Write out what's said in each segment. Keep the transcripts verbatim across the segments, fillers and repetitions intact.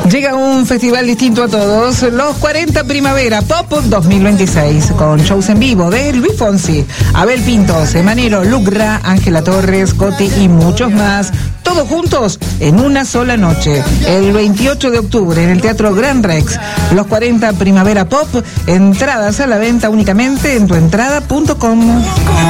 Llega un festival distinto a todos, los cuarenta Primavera Pop dos mil veintiséis, con shows en vivo de Luis Fonsi, Abel Pintos, Emanero, Lucra, Ángela Torres, Coti y muchos más, todos juntos en una sola noche, el veintiocho de octubre en el Teatro Gran Rex. Los cuarenta Primavera Pop, entradas a la venta únicamente en tuentrada punto com.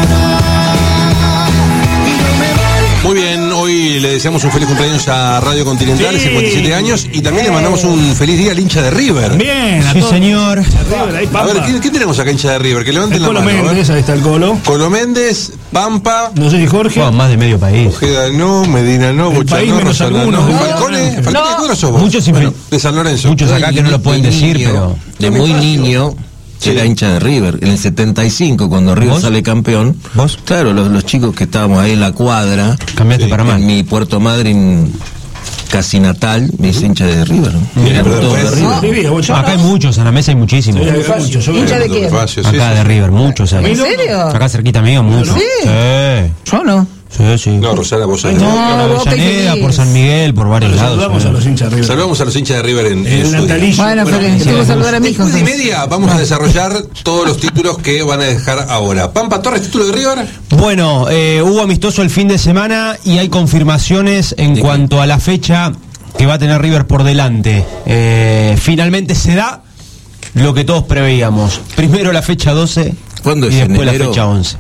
Muy bien, hoy le deseamos un feliz cumpleaños a Radio Continental, Sí. cincuenta y siete años, y también le mandamos un feliz día al hincha de River. Bien, a Sí, todos. señor. River, ahí, A Pampa. ver, ¿quién, quién tenemos acá hincha de River? Que levanten El la Colo mano. a ver. Méndez, ahí está el Colo. Colo Méndez, Pampa, No sé si Jorge. Bueno, más de medio país. Ojeda no, Medina no, El Bocha país no, menos Rosana algunos, no, ¿no? Falcone, No. Falcone, ¿de qué hora sos vos? Muchos Bueno, infi- de San Lorenzo. Muchos acá que no lo pueden de decir, niño, pero... de muy niño Sí. era hincha de River. En el setenta y cinco, cuando River ¿Vos? sale campeón, ¿Vos? claro, los, los chicos que estábamos ahí en la cuadra, Cambiaste Sí, para mal. en mi Puerto Madryn casi natal, me hice hincha de River. Bien, Éramos pero todos de después- River. Vivía, vos, Acá hay muchos, en la mesa hay muchísimos. Sí, había muchos, yo ¿Hincha veo. de quién? Facio, sí, Acá sí. de River, muchos hay. ¿En serio? Acá cerquita mío, muchos. ¿Sí? Sí, Yo no. sí, sí. No, Rosana, vos sos. No, Por vos te Avellaneda, feliz. por San Miguel, por varios Pero lados. saludamos sí. a los hinchas de River. Saludamos a los hinchas de River en, en El su día. natalicio. Bueno, Bueno, feliz. Quiero saludar a mi hijo. Después de media vamos a desarrollar todos los títulos que van a dejar ahora. Pampa Torres, título de River. Bueno, eh, hubo amistoso el fin de semana y hay confirmaciones en ¿De cuanto a la fecha que va a tener River por delante. Eh, finalmente se da lo que todos preveíamos. Primero la fecha doce ¿Cuándo y es? ¿En después la enero? fecha once.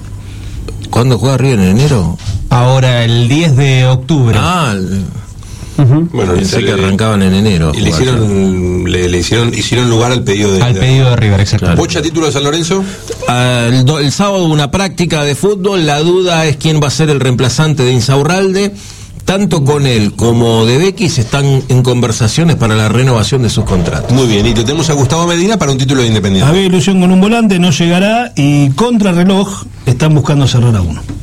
¿Cuándo juega River? ¿En enero? Ahora el diez de octubre. Ah, el- Ujú. Bueno, pensé le- que arrancaban en enero. a Y le jugar. hicieron, le, le hicieron, hicieron lugar al pedido de. Al pedido de River, exacto. Bocha, título de San Lorenzo. Ah, el, do- el sábado una práctica de fútbol, la duda es quién va a ser el reemplazante de Insaurralde. Tanto con él como de Bequis están en conversaciones para la renovación de sus contratos. Muy bien, y te tenemos a Gustavo Medina para un título de Independiente. Había ilusión con un volante, no llegará, y contrarreloj están buscando cerrar a uno.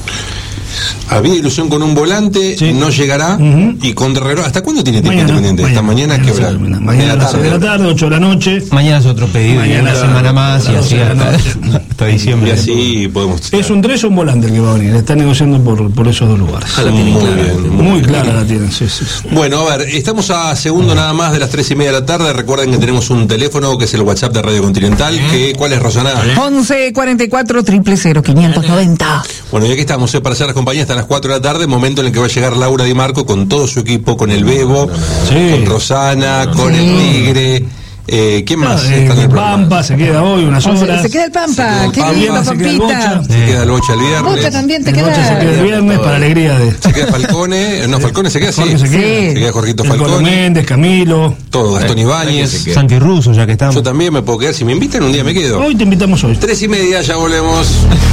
Había ilusión con un volante, Sí. no llegará. Ujú. Y con Guerrero, ¿hasta cuándo tiene tiempo Mañana, Independiente? Esta mañana, que habrá. mañana, mañana a las seis de la tarde, ocho de la noche. Mañana es otro pedido, y Mañana una a semana más y las así doce de la hasta, noche. hasta Y diciembre. así podemos. Es un tres o un volante el que va a venir. Están negociando por, por esos dos lugares. Ah, la tienen Muy clara. bien. Muy clara la tienen, sí, sí, sí. Bueno, a ver, estamos a segundo nada más de las tres y media de la tarde. Recuerden que tenemos un teléfono que es el WhatsApp de Radio Continental. Que, ¿cuál es, Rosana? once cuarenta y cuatro cero cero cero quinientos noventa. Bueno, y aquí estamos, eh, para hacer las compañías hasta las cuatro de la tarde, momento en el que va a llegar Laura Di Marco con todo su equipo, con el Bebo, Sí. con Rosana, con el Tigre. Eh, ¿Quién más Ah, eh, está en el programa? Pampa se queda hoy unas horas. Se queda el Pampa. Se Qué queda el lindo, Pampa, se queda el Pampita. Bocha. Se queda el Bocha el viernes. Bocha también te El Bocha se queda el queda. viernes para alegría de. Se queda Falcone. eh, No, Falcone se queda, sí. Jorge se queda. Sí. Se queda Jorgito El Colo Falcone. Méndez, Camilo. Todo, Gastón Eh, Ibáñez. se queda. Santi Russo, ya que estamos. Yo también me puedo quedar. Si me invitan, un día me quedo. Hoy te invitamos hoy. Tres y media, ya volvemos.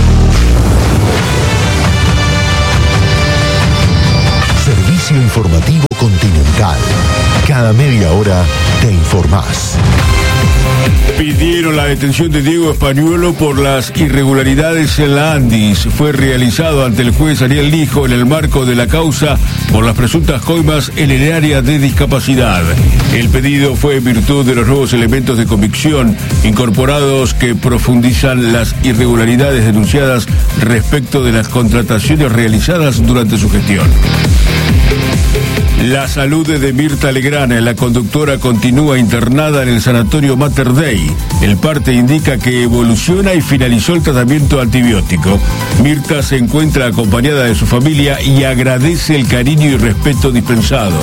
Servicio informativo Continental. Cada media hora te informás. Pidieron la detención de Diego Españuelo por las irregularidades en la Andis. Fue realizado ante el juez Ariel Lijo en el marco de la causa por las presuntas coimas en el área de discapacidad. El pedido fue en virtud de los nuevos elementos de convicción incorporados que profundizan las irregularidades denunciadas respecto de las contrataciones realizadas durante su gestión. La salud de Mirta Legrana, la conductora, continúa internada en el sanatorio Mater Dei. El parte indica que evoluciona y finalizó el tratamiento antibiótico. Mirta se encuentra acompañada de su familia y agradece el cariño y respeto dispensado.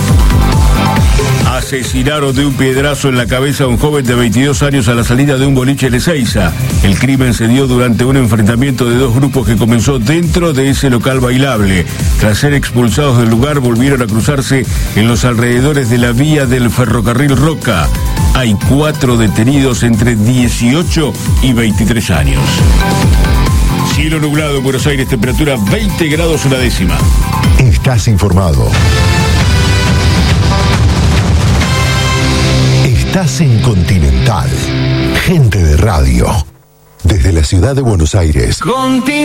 Asesinaron de un piedrazo en la cabeza a un joven de veintidós años a la salida de un boliche en Ezeiza. El crimen se dio durante un enfrentamiento de dos grupos que comenzó dentro de ese local bailable. Tras ser expulsados del lugar, volvieron a cruzarse en los alrededores de la vía del ferrocarril Roca. Hay cuatro detenidos entre dieciocho y veintitrés años. Cielo nublado en Buenos Aires, temperatura veinte grados una décima. Estás informado. Estás en Continental. Gente de radio. Desde la ciudad de Buenos Aires.